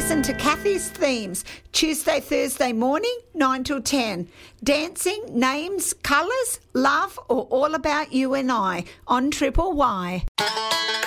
listen to Kathy's Themes, Tuesday, Thursday morning, 9 till 10. Dancing, names, colours, love, or all about you and I on Triple Y.